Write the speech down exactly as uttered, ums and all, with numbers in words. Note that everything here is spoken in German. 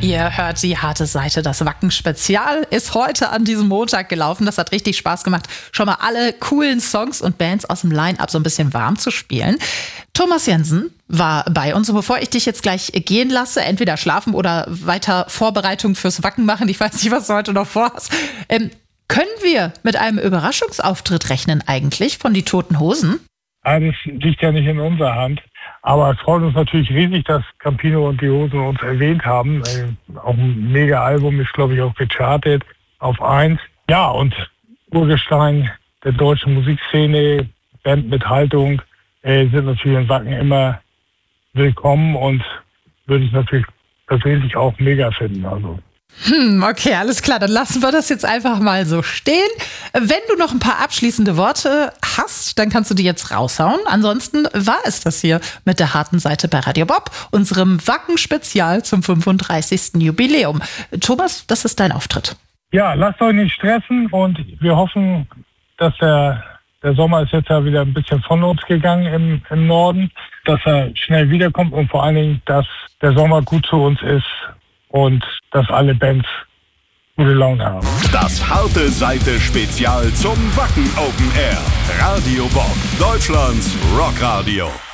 Ihr hört die harte Seite. Das Wacken-Spezial ist heute an diesem Montag gelaufen. Das hat richtig Spaß gemacht, schon mal alle coolen Songs und Bands aus dem Line-Up so ein bisschen warm zu spielen. Thomas Jensen war bei uns. Und bevor ich dich jetzt gleich gehen lasse, entweder schlafen oder weiter Vorbereitung fürs Wacken machen, ich weiß nicht, was du heute noch vorhast, ähm, können wir mit einem Überraschungsauftritt rechnen eigentlich von die Toten Hosen? Ja, das liegt ja nicht in unserer Hand. Aber es freut uns natürlich riesig, dass Campino und die Hosen uns erwähnt haben. Äh, auch ein Mega-Album ist, glaube ich, auch gechartet auf eins. Ja, und Urgestein der deutschen Musikszene, Band mit Haltung, äh, sind natürlich in Wacken immer willkommen und würde ich natürlich persönlich auch mega finden. Also. Hm, okay, alles klar, dann lassen wir das jetzt einfach mal so stehen. Wenn du noch ein paar abschließende Worte hast, dann kannst du die jetzt raushauen. Ansonsten war es das hier mit der harten Seite bei Radio Bob, unserem Wacken-Spezial zum fünfunddreißigsten Jubiläum. Thomas, das ist dein Auftritt. Ja, lasst euch nicht stressen und wir hoffen, dass der, der Sommer ist jetzt ja wieder ein bisschen von uns gegangen im, im Norden, dass er schnell wiederkommt und vor allen Dingen, dass der Sommer gut zu uns ist. Und dass alle Bands gute Laune haben. Das harte Seite Spezial zum Wacken Open Air. Radio Bob, Deutschlands Rockradio.